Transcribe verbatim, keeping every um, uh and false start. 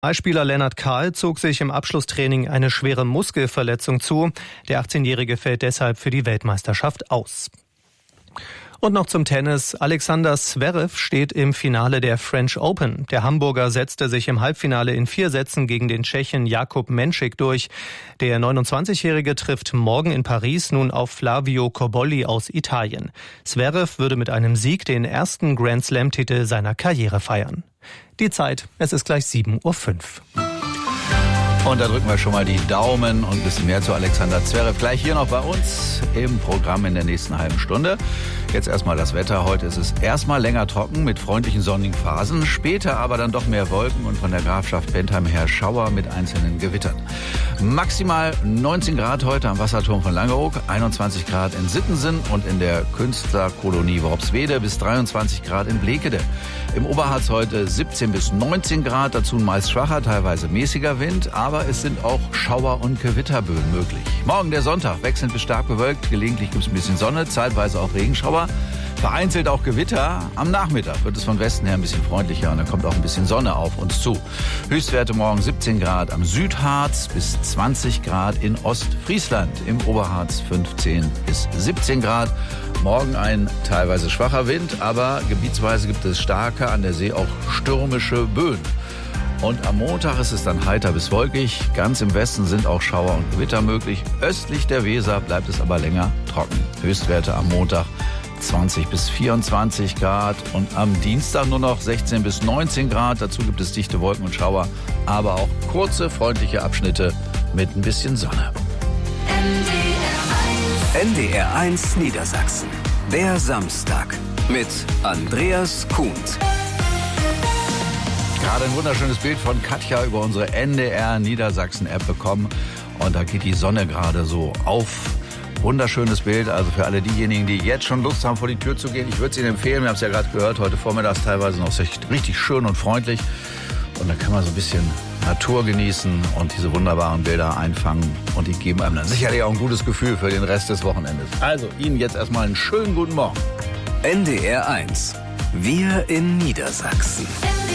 Spieler Lennart Kahl zog sich im Abschlusstraining eine schwere Muskelverletzung zu. Der achtzehnjährige fällt deshalb für die Weltmeisterschaft aus. Und noch zum Tennis. Alexander Zverev steht im Finale der French Open. Der Hamburger setzte sich im Halbfinale in vier Sätzen gegen den Tschechen Jakub Menšík durch. Der neunundzwanzigjährige trifft morgen in Paris nun auf Flavio Cobolli aus Italien. Zverev würde mit einem Sieg den ersten Grand-Slam-Titel seiner Karriere feiern. Die Zeit, es ist gleich sieben Uhr fünf. Und da drücken wir schon mal die Daumen und ein bisschen mehr zu Alexander Zverev. Gleich hier noch bei uns im Programm in der nächsten halben Stunde. Jetzt erstmal das Wetter. Heute ist es erstmal länger trocken mit freundlichen sonnigen Phasen. Später aber dann doch mehr Wolken und von der Grafschaft Bentheim her Schauer mit einzelnen Gewittern. Maximal neunzehn Grad heute am Wasserturm von Langeoog, einundzwanzig Grad in Sittensen und in der Künstlerkolonie Worpswede bis dreiundzwanzig Grad in Blekede. Im Oberharz heute siebzehn bis neunzehn Grad, dazu ein meist schwacher, teilweise mäßiger Wind, aber es sind auch Schauer- und Gewitterböen möglich. Morgen der Sonntag, wechselnd bis stark bewölkt, gelegentlich gibt es ein bisschen Sonne, zeitweise auch Regenschauer. Vereinzelt auch Gewitter. Am Nachmittag wird es von Westen her ein bisschen freundlicher und dann kommt auch ein bisschen Sonne auf uns zu. Höchstwerte morgen siebzehn Grad am Südharz bis zwanzig Grad in Ostfriesland. Im Oberharz fünfzehn bis siebzehn Grad. Morgen ein teilweise schwacher Wind, aber gebietsweise gibt es starke, an der See auch stürmische Böen. Und am Montag ist es dann heiter bis wolkig. Ganz im Westen sind auch Schauer und Gewitter möglich. Östlich der Weser bleibt es aber länger trocken. Höchstwerte am Montag zwanzig bis vierundzwanzig Grad und am Dienstag nur noch sechzehn bis neunzehn Grad. Dazu gibt es dichte Wolken und Schauer, aber auch kurze, freundliche Abschnitte mit ein bisschen Sonne. N D R eins Niedersachsen. Der Samstag mit Andreas Kuhns. Gerade ein wunderschönes Bild von Katja über unsere N D R Niedersachsen-App bekommen. Und da geht die Sonne gerade so auf. Wunderschönes Bild, also für alle diejenigen, die jetzt schon Lust haben, vor die Tür zu gehen. Ich würde es Ihnen empfehlen, wir haben es ja gerade gehört, heute vormittags teilweise noch richtig schön und freundlich. Und da kann man so ein bisschen Natur genießen und diese wunderbaren Bilder einfangen. Und die geben einem dann sicherlich auch ein gutes Gefühl für den Rest des Wochenendes. Also Ihnen jetzt erstmal einen schönen guten Morgen. N D R eins. Wir in Niedersachsen.